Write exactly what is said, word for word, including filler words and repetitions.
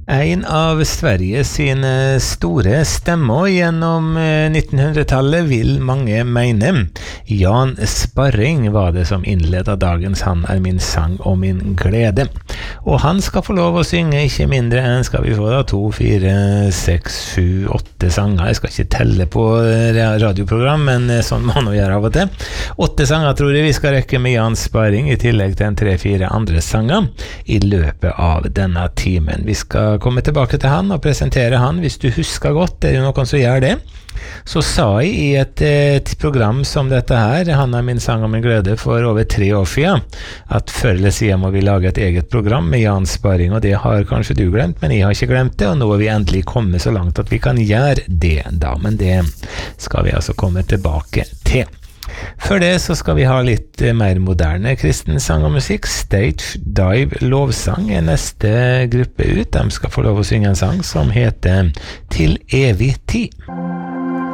En av Sverige sine store stemmer gjennom nittenhundretallet vil mange mene. Jan Sparring var det som innledet dagens Han er min sang og min glede. Og han skal få lov å synge ikke mindre enn, skal vi få da, to, fire, seks, sju, åtte sanger. Jeg skal ikke telle på radioprogram, men sånn må man gjøre av og til. Åtte sanger tror jeg vi skal rekke med Jan Sparring, i tillegg til en tre-fire andre sanger, i løpet av denne timen. Vi skal komme tilbake til han og presentere han. Hvis du husker godt, det er jo noen som gjør det, så sa jeg i et, et program som dette her, Han er min sang og min glede, for over tre år siden, at før eller siden må vi lage et eget program med Jan Sparring, og det har kanskje du glemt, men jeg har ikke glemt det, og nå er vi endelig kommet så langt at vi kan gjøre det da, men det skal vi altså komme tilbake til. Før det så skal vi ha litt mer moderne kristen sang og musikk. Stage Dive Lovsang er neste gruppe ut. De skal få lov å synge en sang som heter Til evig tid.